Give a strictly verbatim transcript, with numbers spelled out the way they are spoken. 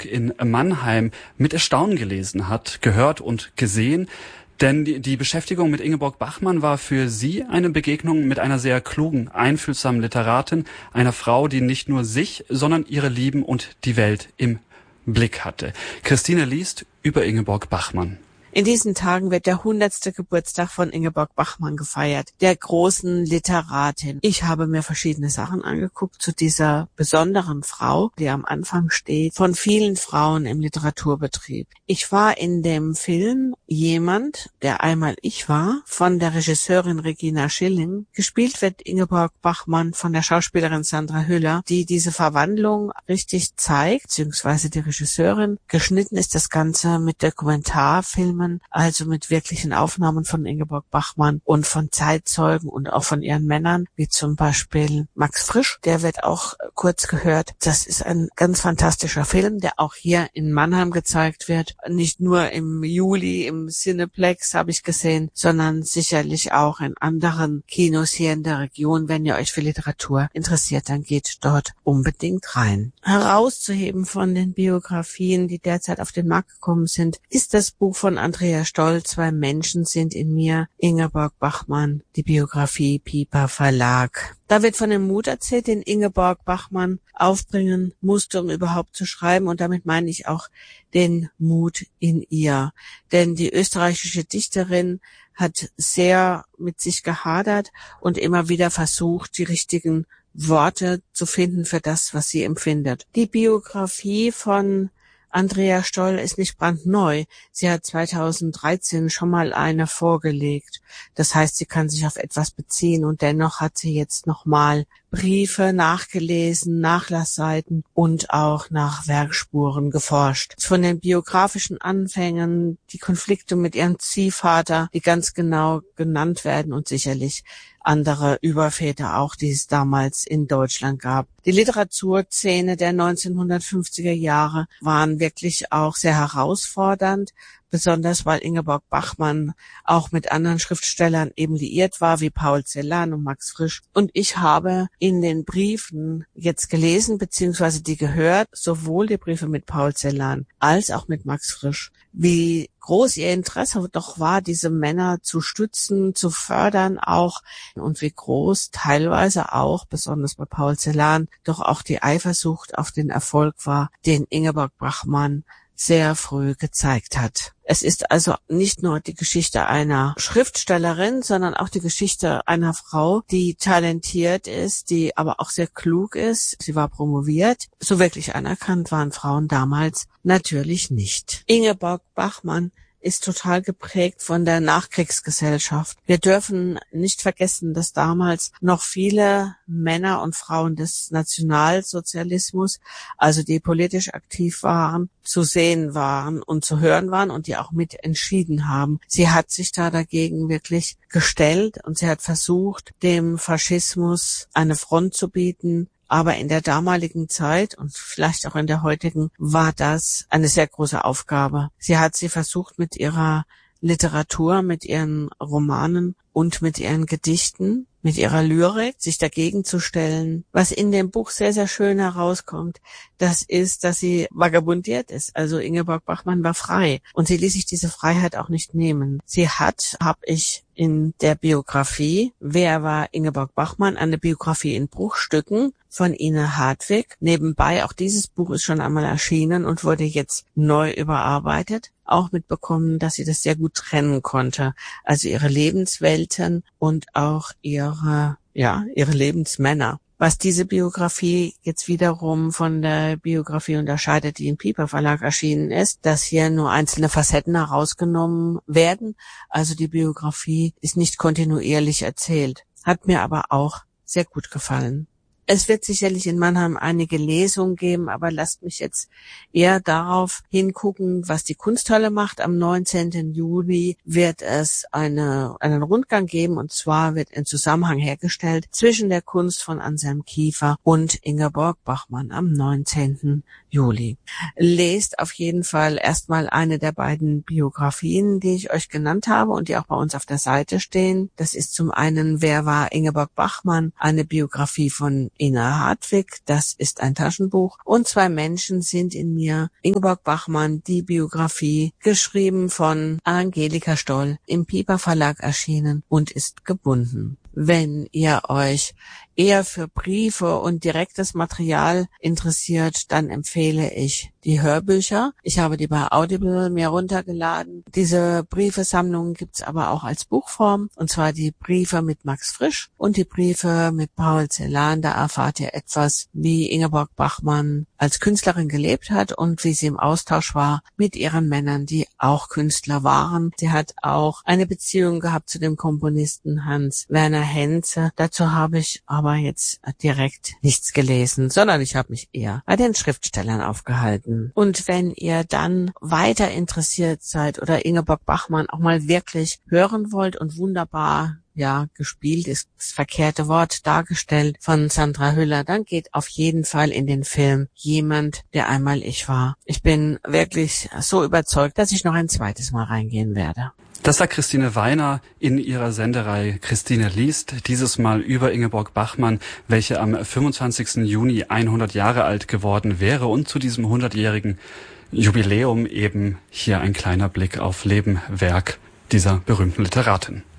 in Mannheim mit Erstaunen gelesen hat, gehört und gesehen. Denn die, die Beschäftigung mit Ingeborg Bachmann war für sie eine Begegnung mit einer sehr klugen, einfühlsamen Literatin, einer Frau, die nicht nur sich, sondern ihre Lieben und die Welt im Blick hatte. Christine liest über Ingeborg Bachmann. In diesen Tagen wird der hundertste Geburtstag von Ingeborg Bachmann gefeiert, der großen Literatin. Ich habe mir verschiedene Sachen angeguckt zu dieser besonderen Frau, die am Anfang steht, von vielen Frauen im Literaturbetrieb. Ich war in dem Film Jemand, der einmal ich war, von der Regisseurin Regina Schilling. Gespielt wird Ingeborg Bachmann von der Schauspielerin Sandra Hüller, die diese Verwandlung richtig zeigt, beziehungsweise die Regisseurin. Geschnitten ist das Ganze mit Dokumentarfilmen, also mit wirklichen Aufnahmen von Ingeborg Bachmann und von Zeitzeugen und auch von ihren Männern, wie zum Beispiel Max Frisch. Der wird auch kurz gehört. Das ist ein ganz fantastischer Film, der auch hier in Mannheim gezeigt wird. Nicht nur im Juli im Cineplex habe ich gesehen, sondern sicherlich auch in anderen Kinos hier in der Region. Wenn ihr euch für Literatur interessiert, dann geht dort unbedingt rein. Herauszuheben von den Biografien, die derzeit auf den Markt gekommen sind, ist das Buch von Andrea Stoll, Zwei Menschen sind in mir, Ingeborg Bachmann, die Biografie, Piper Verlag. Da wird von dem Mut erzählt, den Ingeborg Bachmann aufbringen musste, um überhaupt zu schreiben. Und damit meine ich auch den Mut in ihr. Denn die österreichische Dichterin hat sehr mit sich gehadert und immer wieder versucht, die richtigen Worte zu finden für das, was sie empfindet. Die Biografie von Andrea Stoll ist nicht brandneu. Sie hat zweitausenddreizehn schon mal eine vorgelegt. Das heißt, sie kann sich auf etwas beziehen und dennoch hat sie jetzt nochmal Briefe nachgelesen, Nachlassseiten und auch nach Werkspuren geforscht. Von den biografischen Anfängen, die Konflikte mit ihrem Ziehvater, die ganz genau genannt werden und sicherlich andere Überväter auch, die es damals in Deutschland gab. Die Literaturszene der neunzehnhundertfünfziger Jahre waren wirklich auch sehr herausfordernd, besonders weil Ingeborg Bachmann auch mit anderen Schriftstellern eben liiert war, wie Paul Celan und Max Frisch. Und ich habe in den Briefen jetzt gelesen, beziehungsweise die gehört, sowohl die Briefe mit Paul Celan als auch mit Max Frisch, wie groß ihr Interesse doch war, diese Männer zu stützen, zu fördern auch, und wie groß teilweise auch, besonders bei Paul Celan, doch auch die Eifersucht auf den Erfolg war, den Ingeborg Bachmann sehr früh gezeigt hat. Es ist also nicht nur die Geschichte einer Schriftstellerin, sondern auch die Geschichte einer Frau, die talentiert ist, die aber auch sehr klug ist. Sie war promoviert. So wirklich anerkannt waren Frauen damals natürlich nicht. Ingeborg Bachmann ist total geprägt von der Nachkriegsgesellschaft. Wir dürfen nicht vergessen, dass damals noch viele Männer und Frauen des Nationalsozialismus, also die politisch aktiv waren, zu sehen waren und zu hören waren und die auch mit entschieden haben. Sie hat sich da dagegen wirklich gestellt und sie hat versucht, dem Faschismus eine Front zu bieten. Aber in der damaligen Zeit und vielleicht auch in der heutigen war das eine sehr große Aufgabe. Sie hat sie versucht mit ihrer Literatur, mit ihren Romanen und mit ihren Gedichten, mit ihrer Lyrik, sich dagegen zu stellen. Was in dem Buch sehr, sehr schön herauskommt, das ist, dass sie vagabundiert ist. Also Ingeborg Bachmann war frei und sie ließ sich diese Freiheit auch nicht nehmen. Sie hat, habe ich in der Biografie, wer war Ingeborg Bachmann, eine Biografie in Bruchstücken von Ina Hartwig. Nebenbei, auch dieses Buch ist schon einmal erschienen und wurde jetzt neu überarbeitet. Auch mitbekommen, dass sie das sehr gut trennen konnte. Also ihre Lebenswelten und auch ihre, ja, ihre Lebensmänner. Was diese Biografie jetzt wiederum von der Biografie unterscheidet, die im Piper Verlag erschienen ist, dass hier nur einzelne Facetten herausgenommen werden. Also die Biografie ist nicht kontinuierlich erzählt. Hat mir aber auch sehr gut gefallen. Es wird sicherlich in Mannheim einige Lesungen geben, aber lasst mich jetzt eher darauf hingucken, was die Kunsthalle macht. Am neunzehnten Juli wird es eine, einen Rundgang geben, und zwar wird ein Zusammenhang hergestellt zwischen der Kunst von Anselm Kiefer und Ingeborg Bachmann am neunzehnten Juli. Lest auf jeden Fall erstmal eine der beiden Biografien, die ich euch genannt habe und die auch bei uns auf der Seite stehen. Das ist zum einen Wer war Ingeborg Bachmann? Eine Biografie von Inga Hartwig, das ist ein Taschenbuch. Und Zwei Menschen sind in mir, Ingeborg Bachmann, die Biografie, geschrieben von Angelika Stoll, im Piper Verlag erschienen und ist gebunden. Wenn ihr euch eher für Briefe und direktes Material interessiert, dann empfehle ich die Hörbücher. Ich habe die bei Audible mir runtergeladen. Diese Briefesammlungen gibt's aber auch als Buchform, und zwar die Briefe mit Max Frisch und die Briefe mit Paul Celan. Da erfahrt ihr etwas, wie Ingeborg Bachmann als Künstlerin gelebt hat und wie sie im Austausch war mit ihren Männern, die auch Künstler waren. Sie hat auch eine Beziehung gehabt zu dem Komponisten Hans Werner Henze. Dazu habe ich aber jetzt direkt nichts gelesen, sondern ich habe mich eher bei den Schriftstellern aufgehalten. Und wenn ihr dann weiter interessiert seid oder Ingeborg Bachmann auch mal wirklich hören wollt und wunderbar, ja, gespielt ist das verkehrte Wort, dargestellt von Sandra Hüller, dann geht auf jeden Fall in den Film Jemand, der einmal ich war. Ich bin wirklich so überzeugt, dass ich noch ein zweites Mal reingehen werde. Das sagt Christine Weiner in ihrer Sendereihe Christine liest, dieses Mal über Ingeborg Bachmann, welche am fünfundzwanzigsten Juni hundert Jahre alt geworden wäre, und zu diesem hundertjährigen Jubiläum eben hier ein kleiner Blick auf Leben, Werk dieser berühmten Literatin.